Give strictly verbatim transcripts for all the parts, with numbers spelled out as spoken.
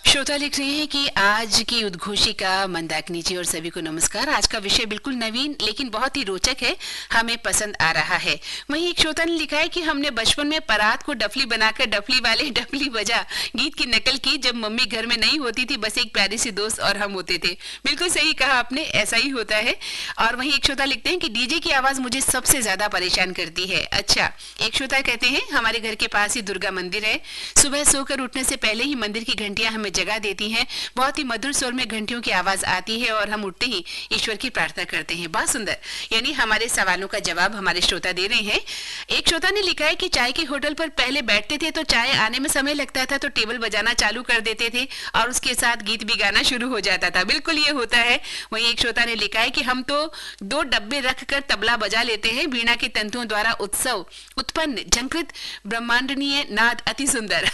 श्रोता लिख रहे हैं कि आज की उद्घोषिका मंदाकिनी जी और सभी को नमस्कार। आज का विषय बिल्कुल नवीन लेकिन बहुत ही रोचक है, हमें पसंद आ रहा है। वहीं एक श्रोता ने लिखा है कि हमने बचपन में परात को डफली बनाकर डफली वाले डफली बजा गीत की नकल की जब मम्मी घर में नहीं होती थी, बस एक प्यारी सी दोस्त और हम होते थे। बिल्कुल सही कहा आपने, ऐसा ही होता है। और वहीं एक श्रोता लिखते हैं कि डीजे की आवाज मुझे सबसे ज्यादा परेशान करती है। अच्छा, एक श्रोता कहते हैं हमारे घर के पास ही दुर्गा मंदिर है, सुबह सोकर उठने से पहले ही मंदिर की घंटियां हमें जगा देती हैं। बहुत ही मधुर स्वर में घंटियों की आवाज आती है और हम उठते ही ईश्वर की प्रार्थना करते हैं। बहुत सुंदर। यानी हमारे सवालों का जवाब हमारे श्रोता दे रहे हैं। एक श्रोता ने लिखा है कि चाय के होटल पर पहले बैठते थे तो चाय आने में समय लगता था तो टेबल बजाना चालू कर देते थे और उसके साथ गीत भी गाना शुरू हो जाता था। बिल्कुल ये होता है। वहीं एक श्रोता ने लिखा है कि हम तो दो डब्बे रखकर तबला बजा लेते हैं, वीणा के तंतुओं द्वारा उत्सव उत्पन्न झंकृत ब्रह्मांडनीय नाद अति सुंदर।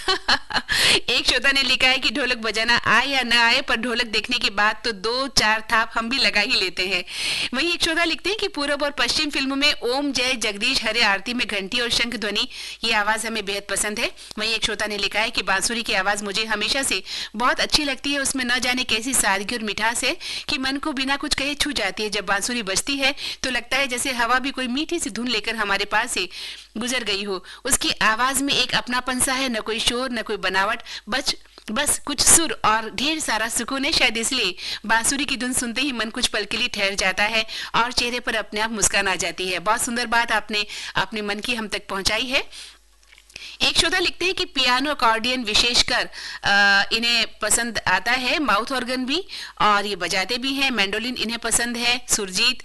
एक श्रोता ने लिखा है कि ढोलक बजाना आए या न आए पर ढोलक देखने के बाद तो दो चार थाप हम भी लगा ही लेते हैं। वहीं एक श्रोता लिखते हैं कि पूर्व और पश्चिम फिल्मों में ओम जय जगदीश हरे आरती में घंटी और शंख ध्वनि ये आवाज हमें बेहद पसंद है। वहीं एक श्रोता ने लिखा है कि बांसुरी की आवाज मुझे हमेशा से बहुत अच्छी लगती है, उसमें न जाने कैसी सादगी और मिठास है कि मन को बिना कुछ कहे छू जाती है। जब बांसुरी बजती है तो लगता है जैसे हवा भी कोई मीठी सी धुन लेकर हमारे पास से गुजर गई हो। उसकी आवाज में एक अपनापन सा है, न कोई शोर न कोई बनावट, बच बस कुछ सुर और ढेर सारा सुकून है। शायद इसलिए बांसुरी की धुन सुनते ही मन कुछ पल के लिए ठहर जाता है और चेहरे पर अपने आप मुस्कान आ जाती है। बहुत सुंदर बात आपने अपने मन की हम तक पहुंचाई है। एक श्रोता लिखते हैं कि पियानो अकॉर्डियन विशेषकर इन्हें पसंद आता है, माउथ ऑर्गन भी, और ये बजाते भी हैं। मैंडोलिन इन्हें पसंद है, सुरजीत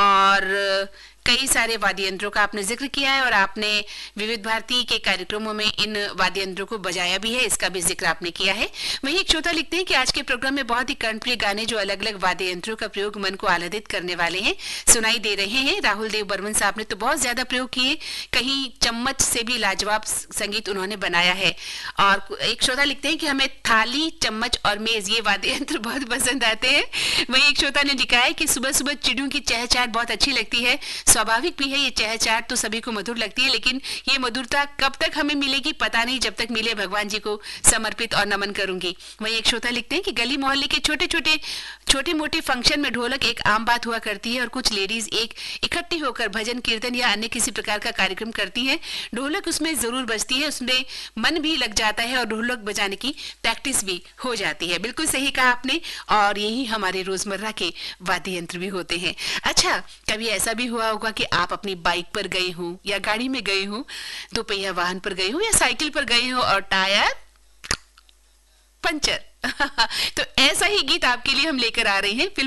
और कई सारे वाद्य यंत्रों का आपने जिक्र किया है और आपने विविध भारती के कार्यक्रमों में इन वाद्य यंत्रों को बजाया भी है, इसका भी जिक्र आपने किया है। वहीं एक श्रोता लिखते हैं कि आज के प्रोग्राम में बहुत ही कर्णप्रिय गाने जो अलग अलग वाद्य यंत्रों का प्रयोग मन को आह्लादित करने वाले हैं सुनाई दे रहे हैं। राहुल देव बर्मन साहब ने तो बहुत ज्यादा प्रयोग किए, कहीं चम्मच से भी लाजवाब संगीत उन्होंने बनाया है। और एक श्रोता लिखते हैं कि हमें थाली चम्मच और मेज ये वाद्य यंत्र बहुत पसंद आते हैं। वहीं एक श्रोता ने लिखा है कि सुबह सुबह चिड़ियों की चहचहाट बहुत अच्छी लगती है, स्वाभाविक भी है ये चहचहाट तो सभी को मधुर लगती है, लेकिन ये मधुरता कब तक हमें मिलेगी पता नहीं, जब तक मिले भगवान जी को समर्पित और नमन करूंगी। वहीं एक श्रोता लिखते हैं कि गली मोहल्ले के छोटे छोटे छोटे मोटे फंक्शन में ढोलक एक आम बात हुआ करती है और कुछ लेडीज एक इकट्ठी होकर भजन कीर्तन या अन्य किसी प्रकार का कार्यक्रम करती हैं। ढोलक उसमें जरूर बजती है, उसमें मन भी लग जाता है और ढोलक बजाने की प्रैक्टिस भी हो जाती है। बिल्कुल सही कहा आपने, और यही हमारे रोजमर्रा के वाद्य यंत्र भी होते हैं। अच्छा, कभी ऐसा भी हुआ होगा कि आप अपनी बाइक पर गए हो या गाड़ी में गए हो, दो पहिया वाहन पर गए हो या साइकिल पर गए हो और टायर पंचर। तो ऐसा ही गीत आपके लिए हम लेकर आ रहे हैं।